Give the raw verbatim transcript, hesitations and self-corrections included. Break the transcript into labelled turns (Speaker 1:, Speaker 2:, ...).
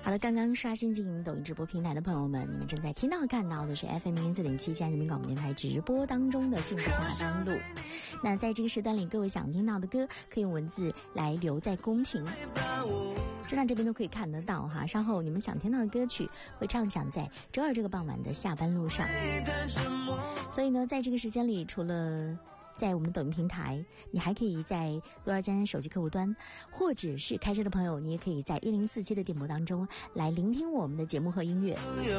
Speaker 1: 好的，刚刚刷新进抖音直播平台的朋友们，你们正在听到看到的是 F M 零四点七西安人民广播电台直播当中的幸福下班路。那在这个时段里，各位想听到的歌可以用文字来留在公屏，这档这边都可以看得到哈。稍后你们想听到的歌曲会唱响在周二这个傍晚的下班路上。所以呢，在这个时间里，除了在我们抖音平台，你还可以在罗尔江手机客户端，或者是开车的朋友，你也可以在一零四七的电波当中来聆听我们的节目和音乐。